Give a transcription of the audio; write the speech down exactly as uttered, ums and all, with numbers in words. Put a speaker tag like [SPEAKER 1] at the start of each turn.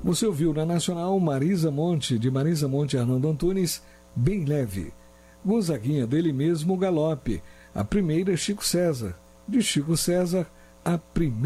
[SPEAKER 1] Você ouviu na Nacional Marisa Monte, de Marisa Monte e Arnaldo Antunes, Bem Leve. Gonzaguinha, dele mesmo, Galope. A primeira, Chico César. De Chico César, a primeira.